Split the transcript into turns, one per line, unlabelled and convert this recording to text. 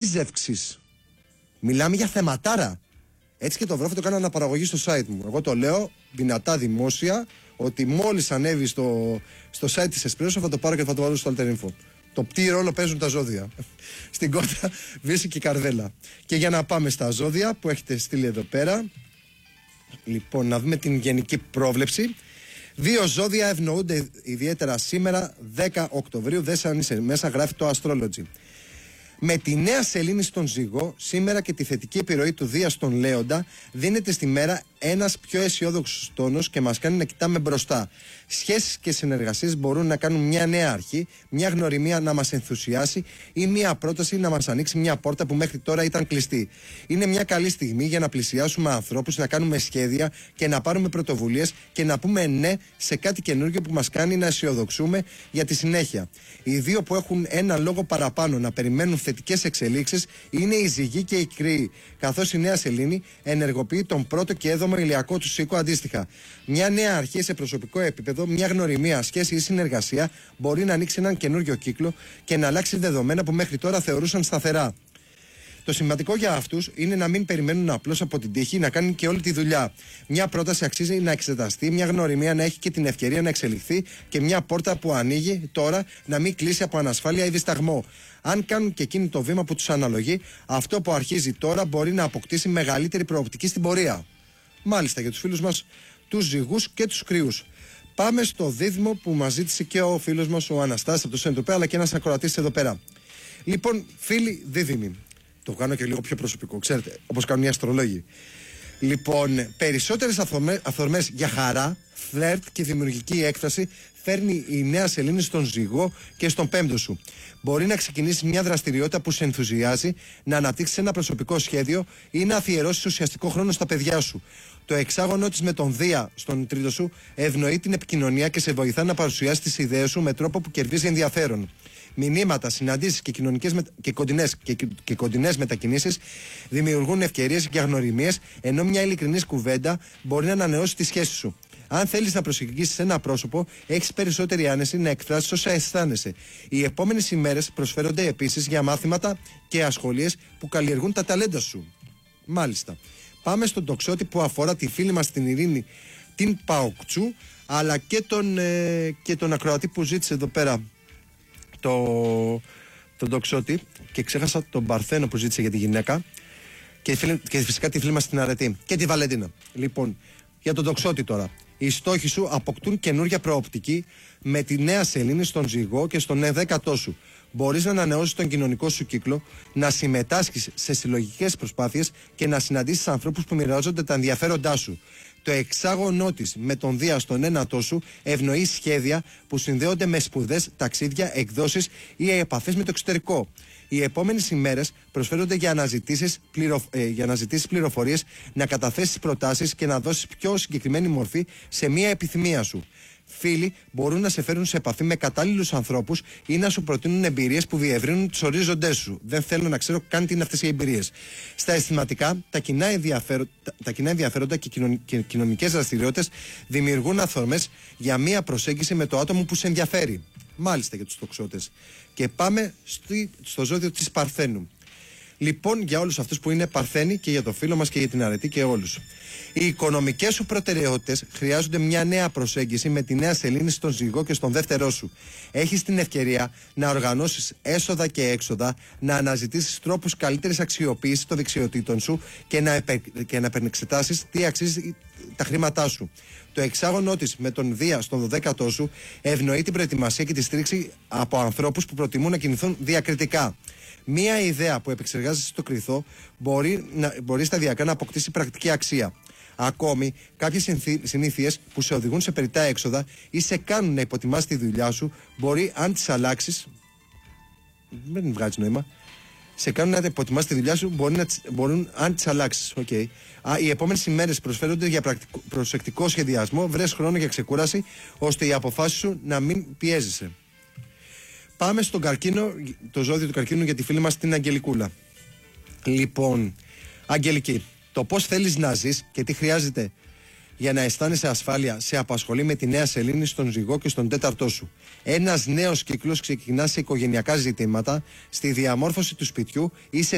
σύζευξης. Μιλάμε για θεματάρα. Έτσι και το βρέφο το κάνω αναπαραγωγή στο site μου. Εγώ το λέω δυνατά δημόσια ότι μόλις ανέβει στο site της Espresso θα το πάρω και θα το βάλω στο Alter Info. Το τι ρόλο παίζουν τα ζώδια. Στην κόντρα βρίσκει και η καρδέλα. Και για να πάμε στα ζώδια που έχετε στείλει εδώ πέρα. Λοιπόν, να δούμε την γενική πρόβλεψη. 2 ζώδια ευνοούνται ιδιαίτερα σήμερα 10 Οκτωβρίου. Δες αν είσαι μέσα, γράφει το Astrology. Με τη νέα σελήνη στον Ζυγό, σήμερα και τη θετική επιρροή του Δία στον Λέοντα, δίνεται στη μέρα ένας πιο αισιόδοξος τόνος και μας κάνει να κοιτάμε μπροστά. Σχέσεις και συνεργασίες μπορούν να κάνουν μια νέα αρχή, μια γνωριμία να μας ενθουσιάσει ή μια πρόταση να μας ανοίξει μια πόρτα που μέχρι τώρα ήταν κλειστή. Είναι μια καλή στιγμή για να πλησιάσουμε ανθρώπους, να κάνουμε σχέδια και να πάρουμε πρωτοβουλίες και να πούμε ναι σε κάτι καινούργιο που μας κάνει να αισιοδοξούμε για τη συνέχεια. Οι δύο που έχουν ένα λόγο παραπάνω να περιμένουν θετικές εξελίξεις είναι οι Ζυγοί και οι Κρύοι, καθώς η νέα σελήνη ενεργοποιεί τον πρώτο και έβδομο ηλιακό του οίκο αντίστοιχα. Μια νέα αρχή σε προσωπικό επίπεδο, μια γνωριμία, σχέση ή συνεργασία μπορεί να ανοίξει έναν καινούριο κύκλο και να αλλάξει δεδομένα που μέχρι τώρα θεωρούσαν σταθερά. Το σημαντικό για αυτούς είναι να μην περιμένουν απλώς από την τύχη να κάνουν και όλη τη δουλειά. Μια πρόταση αξίζει να εξεταστεί, μια γνωριμία να έχει και την ευκαιρία να εξελιχθεί και μια πόρτα που ανοίγει τώρα να μην κλείσει από ανασφάλεια ή δισταγμό. Αν κάνουν και εκείνη το βήμα που τους αναλογεί, αυτό που αρχίζει τώρα μπορεί να αποκτήσει μεγαλύτερη προοπτική στην πορεία. Μάλιστα, για τους φίλους μας, τους Ζυγούς και τους Κρυούς. Πάμε στο δίδυμο που μας ζήτησε και ο φίλος μας ο Αναστάσης από το Σεντροπέ, αλλά και ένας ακροατής εδώ πέρα. Λοιπόν, φίλοι δίδυμοι. Το κάνω και λίγο πιο προσωπικό, ξέρετε, όπως κάνουν οι αστρολόγοι. Λοιπόν, περισσότερες αφορμές για χαρά, φλερτ και δημιουργική έκφραση φέρνει η νέα σελήνη στον Ζυγό και στον πέμπτο σου. Μπορεί να ξεκινήσει μια δραστηριότητα που σε ενθουσιάζει, να αναπτύξεις ένα προσωπικό σχέδιο ή να αφιερώσεις ουσιαστικό χρόνο στα παιδιά σου. Το εξάγωνο της με τον Δία στον τρίτο σου ευνοεί την επικοινωνία και σε βοηθά να παρουσιάσεις τις ιδέες σου με τρόπο που κερδίζει ενδιαφέρον. Μηνύματα, συναντήσεις και κοντινές μετακινήσεις δημιουργούν ευκαιρίες για γνωριμίες, ενώ μια ειλικρινής κουβέντα μπορεί να ανανεώσει τη σχέση σου. Αν θέλεις να προσεγγίσεις ένα πρόσωπο, έχεις περισσότερη άνεση να εκφράσεις όσα αισθάνεσαι. Οι επόμενες ημέρες προσφέρονται επίσης για μάθηματα και ασχολίες που καλλιεργούν τα ταλέντα σου. Μάλιστα. Πάμε στον τοξότη που αφορά τη φίλη μας την Ειρήνη, την Παοκτσού, αλλά και τον ακροατή που ζήτησε εδώ πέρα τον τοξότη, και ξέχασα τον Παρθένο που ζήτησε για τη γυναίκα, και φυσικά τη φίλη μας την Αρετή και τη Βαλεντίνα. Λοιπόν, για τον τοξότη τώρα. Οι στόχοι σου αποκτούν καινούργια προοπτική με τη νέα σελήνη στον Ζυγό και στον 11ο σου. Μπορείς να ανανεώσεις τον κοινωνικό σου κύκλο, να συμμετάσχεις σε συλλογικές προσπάθειες και να συναντήσεις ανθρώπους που μοιράζονται τα ενδιαφέροντά σου. Το εξάγωνό της με τον Δία στον ένατό σου ευνοεί σχέδια που συνδέονται με σπουδές, ταξίδια, εκδόσεις ή επαφές με το εξωτερικό. Οι επόμενες ημέρες προσφέρονται για να ζητήσεις πληροφορίες, να καταθέσεις προτάσεις και να δώσεις πιο συγκεκριμένη μορφή σε μία επιθυμία σου. Φίλοι μπορούν να σε φέρουν σε επαφή με κατάλληλους ανθρώπους ή να σου προτείνουν εμπειρίες που διευρύνουν τους ορίζοντές σου. Δεν θέλω να ξέρω καν τι είναι αυτές οι εμπειρίες. Στα αισθηματικά, τα κοινά ενδιαφέροντα και κοινωνικές δραστηριότητες δημιουργούν αφορμές για μία προσέγγιση με το άτομο που σε ενδιαφέρει. Μάλιστα, για τους τοξότες. Και πάμε στο ζώδιο της Παρθένου. Λοιπόν, για όλους αυτούς που είναι Παρθένοι και για το φίλο μας και για την Αρετή και όλους. Οι οικονομικές σου προτεραιότητες χρειάζονται μια νέα προσέγγιση με τη νέα σελήνη στον Ζυγό και στον δεύτερό σου. Έχεις την ευκαιρία να οργανώσεις έσοδα και έξοδα, να αναζητήσεις τρόπους καλύτερης αξιοποίησης των δεξιοτήτων σου και να επεξετάσεις τι αξίζει τα χρήματά σου. Το εξάγωνό της με τον Δία στον 12ο σου ευνοεί την προετοιμασία και τη στήριξη από ανθρώπους που προτιμούν να κινηθούν διακριτικά. Μία ιδέα που επεξεργάζεσαι στο κρυθό μπορεί σταδιακά να αποκτήσει πρακτική αξία. Ακόμη, κάποιες συνήθειες που σε οδηγούν σε περιττά έξοδα ή σε κάνουν να υποτιμάς τη δουλειά σου, μπορεί αν τις αλλάξεις. Δεν βγάζει νόημα. Σε κάνουν να υποτιμάς τη δουλειά σου, μπορούν αν τις αλλάξεις. Okay. Οι επόμενες ημέρες προσφέρονται για προσεκτικό σχεδιασμό. Βρες χρόνο για ξεκούραση, ώστε οι αποφάσεις σου να μην πιέζεσαι. Πάμε στον καρκίνο, το ζώδιο του καρκίνου, για τη φίλη μας την Αγγελικούλα. Λοιπόν, Αγγελική, το πώς θέλεις να ζεις και τι χρειάζεται για να αισθάνεσαι ασφάλεια σε απασχολεί με τη νέα σελήνη στον Ζυγό και στον τέταρτό σου. Ένας νέος κύκλος ξεκινά σε οικογενειακά ζητήματα, στη διαμόρφωση του σπιτιού ή σε